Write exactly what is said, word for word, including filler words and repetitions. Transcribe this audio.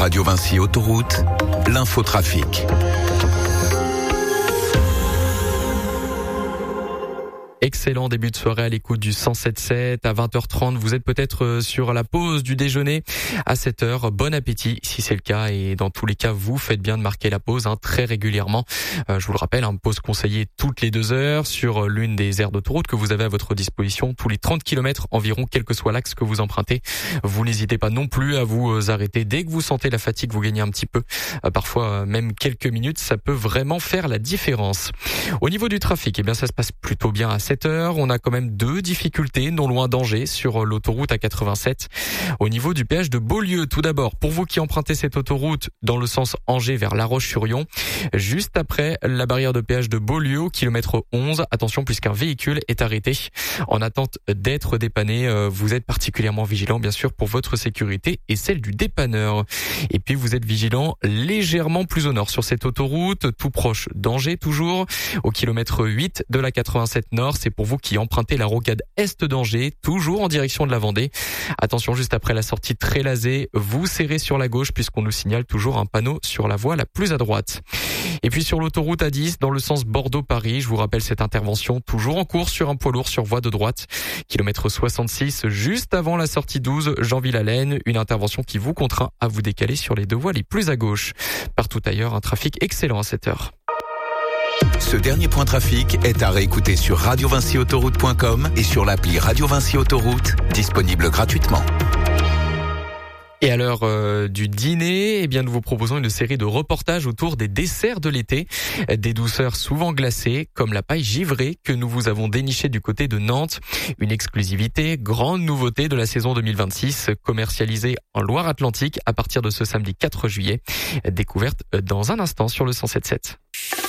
Radio Vinci Autoroute, l'infotrafic. Excellent début de soirée à l'écoute du cent sept sept. À vingt heures trente, vous êtes peut-être sur la pause du déjeuner. À sept heures, bon appétit si c'est le cas. Et dans tous les cas, vous faites bien de marquer la pause hein, très régulièrement. Euh, je vous le rappelle, une pause conseillée toutes les deux heures sur l'une des aires d'autoroute que vous avez à votre disposition. Tous les trente kilomètres environ, quel que soit l'axe que vous empruntez. Vous n'hésitez pas non plus à vous arrêter. Dès que vous sentez la fatigue, vous gagnez un petit peu. Euh, parfois même quelques minutes, ça peut vraiment faire la différence. Au niveau du trafic, eh bien ça se passe plutôt bien à sept heures. On a quand même deux difficultés, non loin d'Angers, sur l'autoroute A quatre-vingt-sept. Au niveau du péage de Beaulieu, tout d'abord, pour vous qui empruntez cette autoroute dans le sens Angers vers La Roche-sur-Yon, juste après la barrière de péage de Beaulieu, au kilomètre onze, attention puisqu'un véhicule est arrêté en attente d'être dépanné. Vous êtes particulièrement vigilant, bien sûr, pour votre sécurité et celle du dépanneur. Et puis vous êtes vigilant légèrement plus au nord sur cette autoroute, tout proche d'Angers toujours, au kilomètre huit de la quatre-vingt-sept Nord. C'est pour vous qui empruntez la rocade Est d'Angers, toujours en direction de la Vendée. Attention, juste après la sortie Trélazé, vous serrez sur la gauche puisqu'on nous signale toujours un panneau sur la voie la plus à droite. Et puis sur l'autoroute A dix, dans le sens Bordeaux-Paris, je vous rappelle cette intervention toujours en cours sur un poids lourd sur voie de droite. Kilomètre soixante-six, juste avant la sortie douze, Jeanville-Allen, une intervention qui vous contraint à vous décaler sur les deux voies les plus à gauche. Partout ailleurs, un trafic excellent à cette heure. Ce dernier point trafic est à réécouter sur radio vinci autoroute point com et sur l'appli Radio Vinci Autoroute, disponible gratuitement. Et à l'heure euh, du dîner, eh bien nous vous proposons une série de reportages autour des desserts de l'été, des douceurs souvent glacées comme la paille givrée que nous vous avons dénichée du côté de Nantes, une exclusivité, grande nouveauté de la saison deux mille vingt-six, commercialisée en Loire-Atlantique à partir de ce samedi quatre juillet, découverte dans un instant sur le cent sept sept.